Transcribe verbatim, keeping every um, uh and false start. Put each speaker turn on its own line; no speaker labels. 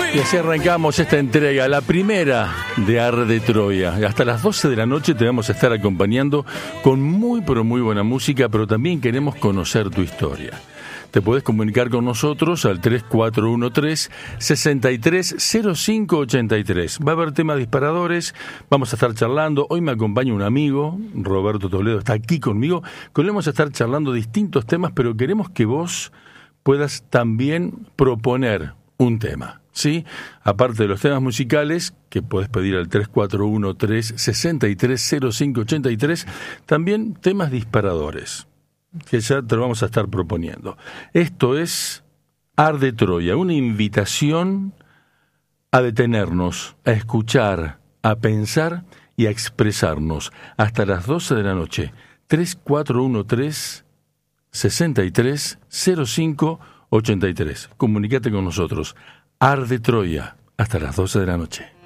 Y así arrancamos esta entrega, la primera de Arde Troya. Hasta las doce de la noche te vamos a estar acompañando con muy pero muy buena música, pero también queremos conocer tu historia. Te podés comunicar con nosotros al tres cuatro uno tres, seis tres cero cinco ocho tres. Va a haber temas disparadores, vamos a estar charlando. Hoy me acompaña un amigo, Roberto Toledo, está aquí conmigo. Con él vamos a estar charlando distintos temas, pero queremos que vos puedas también proponer un tema, ¿sí? Aparte de los temas musicales, que podés pedir al tres cuatro uno tres, seis tres cero cinco ocho tres, también temas disparadores, que ya te lo vamos a estar proponiendo. Esto es Arde Troya, una invitación a detenernos, a escuchar, a pensar y a expresarnos hasta las doce de la noche. tres cuatro uno tres, seis tres cero cinco ocho tres. Comunícate con nosotros. Arde Troya, hasta las doce de la noche.